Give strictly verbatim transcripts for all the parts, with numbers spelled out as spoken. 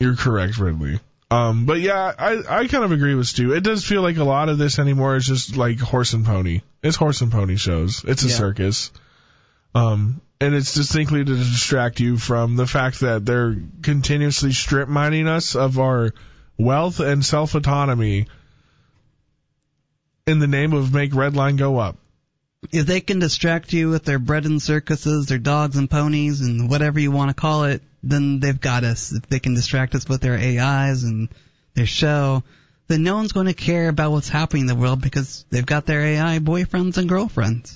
You're correct, Ridley. Um, but yeah, I, I kind of agree with Stu. It does feel like a lot of this anymore is just like horse and pony. It's horse and pony shows. It's a yeah. circus. Um, and it's distinctly to distract you from the fact that they're continuously strip mining us of our wealth and self-autonomy in the name of make Redline go up. If they can distract you with their bread and circuses, their dogs and ponies, and whatever you want to call it, then they've got us. If they can distract us with their A Is and their show, then no one's going to care about what's happening in the world because they've got their A I boyfriends and girlfriends.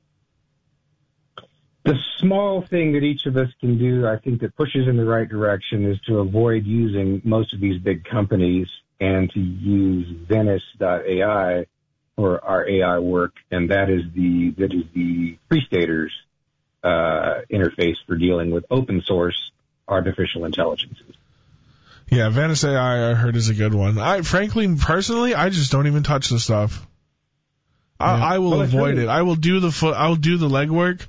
The small thing that each of us can do, I think, that pushes in the right direction is to avoid using most of these big companies and to use Venice dot A I for our A I work, and that is the that is the Free Staters uh, interface for dealing with open source artificial intelligences. Yeah, Venice A I I heard is a good one. I frankly, personally, I just don't even touch the stuff. I, yeah. I will well, avoid really- it. I will do the fo- I will do the legwork.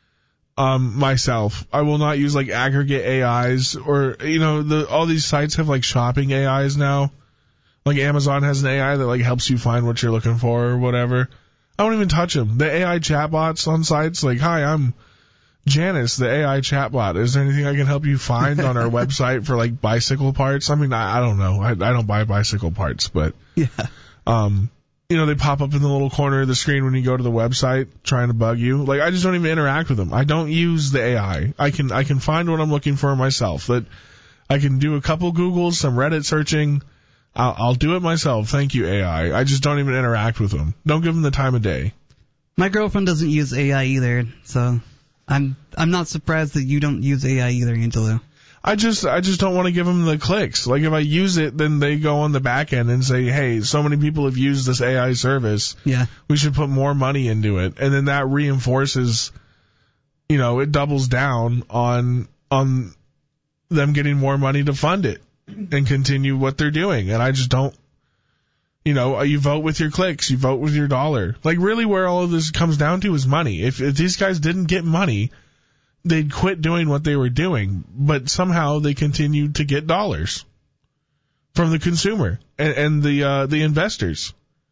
Um, myself. I will not use like aggregate A Is or, you know, the, all these sites have like shopping A Is now. Like Amazon has an A I that like helps you find what you're looking for or whatever. I won't even touch them. The A I chatbots on sites like, hi, I'm Janice, the A I chatbot. Is there anything I can help you find on our website for like bicycle parts? I mean, I, I don't know. I, I don't buy bicycle parts, but, yeah. um, you know, they pop up in the little corner of the screen when you go to the website trying to bug you. Like, I just don't even interact with them. I don't use the A I. I can, I can find what I'm looking for myself. That I can do a couple Googles, some Reddit searching. I'll, I'll do it myself. Thank you, A I. I just don't even interact with them. Don't give them the time of day. My girlfriend doesn't use A I either, so I'm, I'm not surprised that you don't use A I either, Angelo. I just I just don't want to give them the clicks. Like, if I use it, then they go on the back end and say, hey, so many people have used this A I service. Yeah. We should put more money into it. And then that reinforces, you know, it doubles down on on them getting more money to fund it and continue what they're doing. And I just don't, you know, you vote with your clicks, you vote with your dollar. Like, really where all of this comes down to is money. If, if these guys didn't get money, they'd quit doing what they were doing, but somehow they continued to get dollars from the consumer and, and the uh, the investors.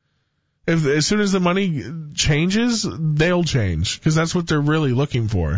If as soon as the money changes, they'll change because that's what they're really looking for.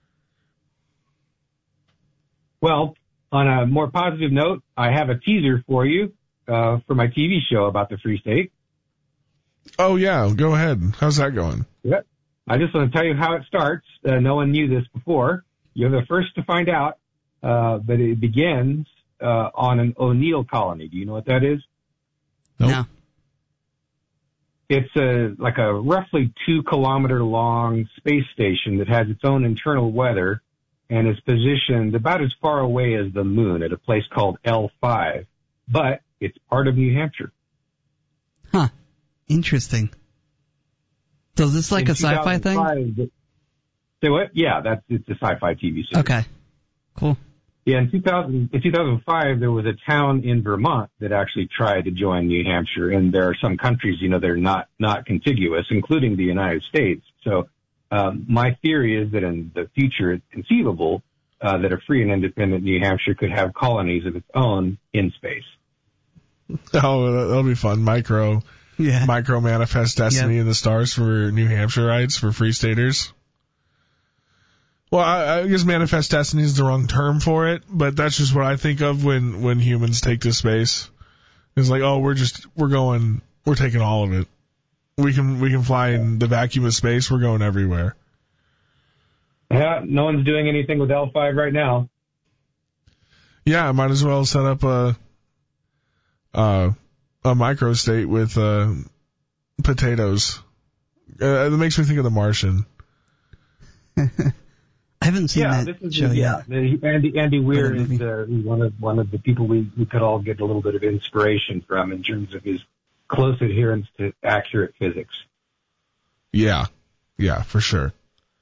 Well, on a more positive note, I have a teaser for you uh, for my T V show about the Free State. Oh yeah, go ahead. How's that going? Yep. I just want to tell you how it starts. Uh, no one knew this before. You're the first to find out, uh, but it begins uh, on an O'Neill colony. Do you know what that is? Nope. No. It's a like a roughly two kilometer long space station that has its own internal weather and is positioned about as far away as the moon at a place called L five, but it's part of New Hampshire. Huh. Interesting. So is this like In a sci-fi thing? Say what? Yeah, that's it's a sci-fi T V series. Okay, cool. Yeah, in two thousand, in two thousand five, there was a town in Vermont that actually tried to join New Hampshire, and there are some countries, you know, that are not not contiguous, including the United States. So, um, my theory is that in the future, it's conceivable uh, that a free and independent New Hampshire could have colonies of its own in space. Oh, that'll be fun. Micro. Yeah. Micro Manifest Destiny yep. in the Stars for New Hampshireites, for Free Staters. Well, I, I guess Manifest Destiny is the wrong term for it, but that's just what I think of when, when humans take to space. It's like, oh, we're just, we're going, we're taking all of it. We can, we can fly in the vacuum of space. We're going everywhere. Yeah, no one's doing anything with L five right now. Yeah, I might as well set up a, uh, a microstate with uh, potatoes. Uh, that makes me think of The Martian. I haven't seen yeah, that this is show the, yet. Yeah, Andy Andy Weir is uh, one of one of the people we, we could all get a little bit of inspiration from in terms of his close adherence to accurate physics. Yeah, yeah, for sure.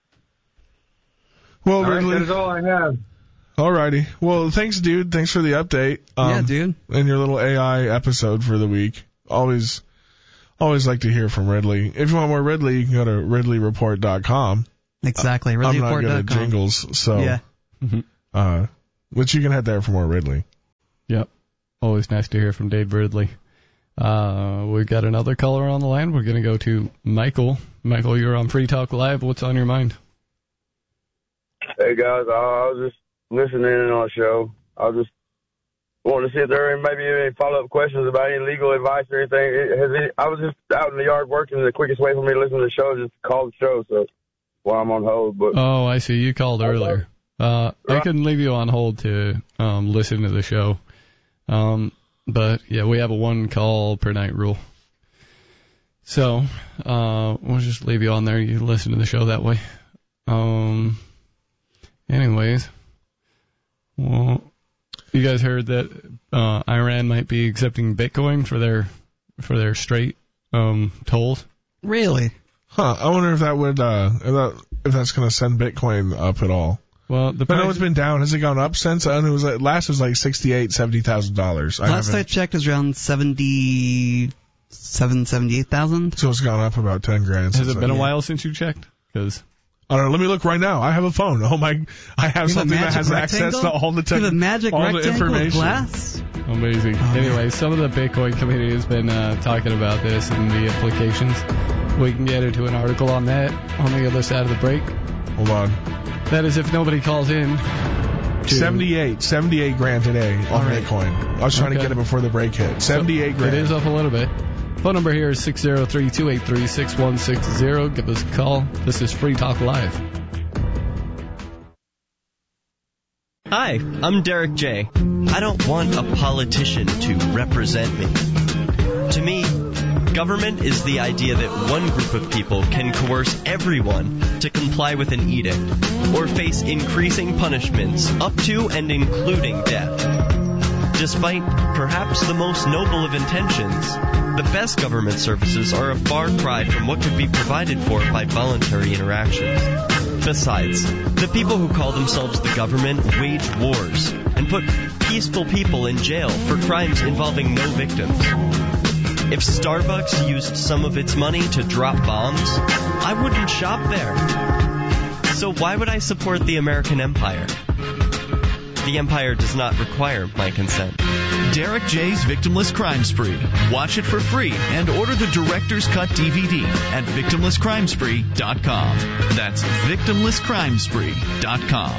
Well, all right, Ridley, that is all I have. Alrighty. Well, thanks, dude. Thanks for the update. Um, yeah, dude. And your little A I episode for the week. Always, always like to hear from Ridley. If you want more Ridley, you can go to ridley report dot com. Exactly, ridley report dot com. I'm not good at jingles, so. Yeah. uh, but you can head there for more Ridley. Yep. Always nice to hear from Dave Bridley. Uh, we've got another caller on the line. We're going to go to Michael. Michael, you're on Free Talk Live. What's on your mind? Hey, guys. Uh, I was just listening in on the show. I was just wanting to see if there are maybe any follow-up questions about any legal advice or anything. It, has it, I was just out in the yard working. The quickest way for me to listen to the show is just to call the show, so while I'm on hold. But Oh, I see. You called earlier. Uh, I couldn't leave you on hold to um, listen to the show. Um, but, yeah, we have a one call per night rule. So uh, we'll just leave you on there. You listen to the show that way. Um. Anyways, well, you guys heard that uh, Iran might be accepting Bitcoin for their for their straight um, tolls? Really? Huh. I wonder if that would uh, if, that, if that's going to send Bitcoin up at all. Well, the but I know price, it's been down. Has it gone up since? I know it was like, last was like sixty-eight, seventy thousand dollars. Last I checked, it was around seventy-seven, seventy-eight thousand. So it's gone up about ten grand. Has it been then. a while since you checked? Because I don't know. Let me look right now. I have a phone. Oh my! I have You something have that has access to all the You have a tech, magic all the rectangle with information. glass? amazing. Oh, anyway, man. some of the Bitcoin community has been uh, talking about this and the implications. We can get into an article on that on the other side of the break. Hold on. That is if nobody calls in. To seventy-eight, seventy-eight grand today on All right. Bitcoin. I was trying Okay. to get it before the break hit. seventy-eight So grand. It is up a little bit. Phone number here is six oh three, two eight three, six one six zero. Give us a call. This is Free Talk Live. Hi, I'm Derek J. I don't want a politician to represent me. To me, government is the idea that one group of people can coerce everyone to comply with an edict or face increasing punishments up to and including death. Despite perhaps the most noble of intentions, the best government services are a far cry from what could be provided for by voluntary interactions. Besides, the people who call themselves the government wage wars and put peaceful people in jail for crimes involving no victims. If Starbucks used some of its money to drop bombs, I wouldn't shop there. So why would I support the American empire? The empire does not require my consent. Derek J's Victimless Crime Spree. Watch it for free and order the Director's Cut D V D at victimless crime spree dot com. That's victimless crime spree dot com.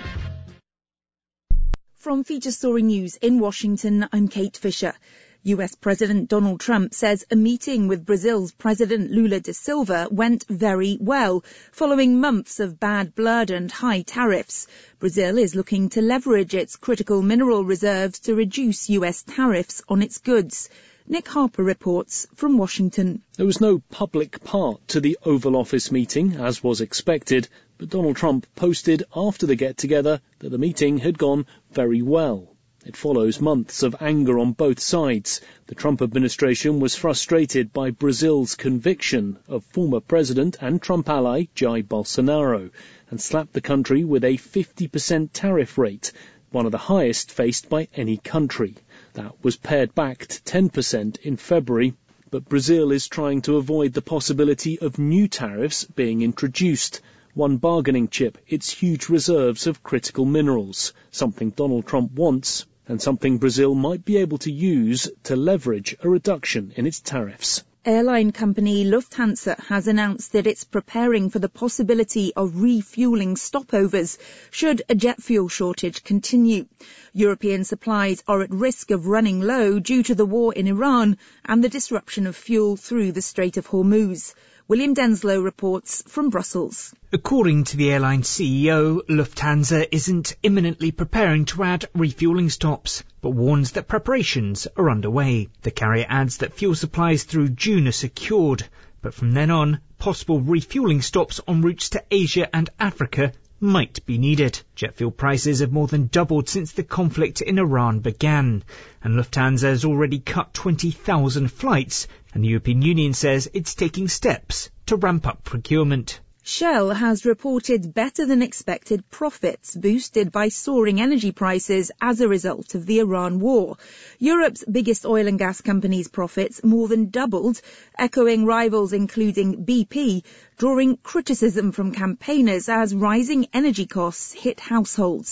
From Feature Story News in Washington, I'm Kate Fisher. U S President Donald Trump says a meeting with Brazil's President Lula da Silva went very well, following months of bad blood and high tariffs. Brazil is looking to leverage its critical mineral reserves to reduce U S tariffs on its goods. Nick Harper reports from Washington. There was no public part to the Oval Office meeting, as was expected, but Donald Trump posted after the get-together that the meeting had gone very well. It follows months of anger on both sides. The Trump administration was frustrated by Brazil's conviction of former president and Trump ally Jair Bolsonaro and slapped the country with a fifty percent tariff rate, one of the highest faced by any country. That was pared back to ten percent in February, but Brazil is trying to avoid the possibility of new tariffs being introduced. One bargaining chip, its huge reserves of critical minerals, something Donald Trump wants, and something Brazil might be able to use to leverage a reduction in its tariffs. Airline company Lufthansa has announced that it's preparing for the possibility of refuelling stopovers should a jet fuel shortage continue. European supplies are at risk of running low due to the war in Iran and the disruption of fuel through the Strait of Hormuz. William Denslow reports from Brussels. According to the airline C E O, Lufthansa isn't imminently preparing to add refuelling stops, but warns that preparations are underway. The carrier adds that fuel supplies through June are secured, but from then on, possible refuelling stops on routes to Asia and Africa might be needed. Jet fuel prices have more than doubled since the conflict in Iran began, and Lufthansa has already cut twenty thousand flights, and the European Union says it's taking steps to ramp up procurement. Shell has reported better than expected profits boosted by soaring energy prices as a result of the Iran war. Europe's biggest oil and gas company's profits more than doubled, echoing rivals including B P, drawing criticism from campaigners as rising energy costs hit households.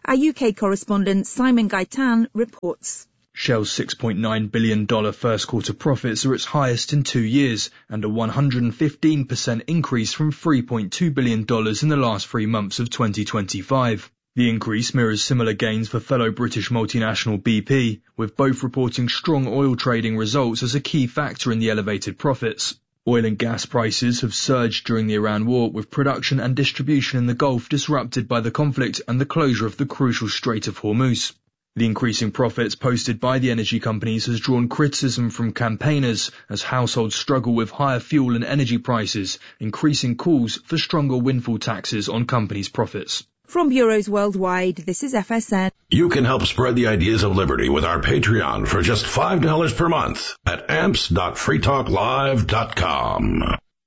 Our U K correspondent Simon Gaitan reports. Shell's six point nine billion dollars first quarter profits are its highest in two years and a one hundred fifteen percent increase from three point two billion dollars in the last three months of twenty twenty-five. The increase mirrors similar gains for fellow British multinational B P, with both reporting strong oil trading results as a key factor in the elevated profits. Oil and gas prices have surged during the Iran war, with production and distribution in the Gulf disrupted by the conflict and the closure of the crucial Strait of Hormuz. The increasing profits posted by the energy companies has drawn criticism from campaigners as households struggle with higher fuel and energy prices, increasing calls for stronger windfall taxes on companies' profits. From bureaus worldwide, this is F S N. You can help spread the ideas of liberty with our Patreon for just five dollars per month at amps dot free talk live dot com.